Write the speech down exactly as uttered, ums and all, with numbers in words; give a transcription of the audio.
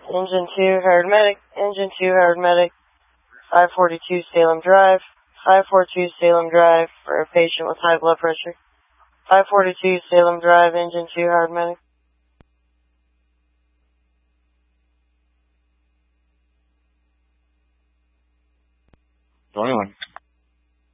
Engine two, Howard Medic. Engine two, Howard Medic. five forty-two Salem Drive. five forty-two Salem Drive for a patient with high blood pressure. five forty-two Salem Drive, Engine two, Howard Medic. twenty-one.